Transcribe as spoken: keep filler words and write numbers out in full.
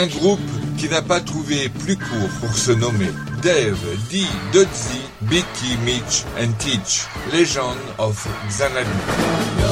Un groupe qui n'a pas trouvé plus court pour se nommer. Dave, Dee, Dodzy, Becky, Mitch and Teach, Legend of Xanadu.